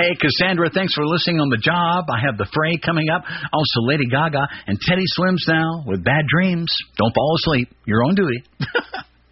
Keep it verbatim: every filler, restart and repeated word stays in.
Hey, Cassandra, thanks for listening on the job. I have The Fray coming up. Also, Lady Gaga and Teddy Swims now with Bad Dreams. Don't fall asleep. You're on duty.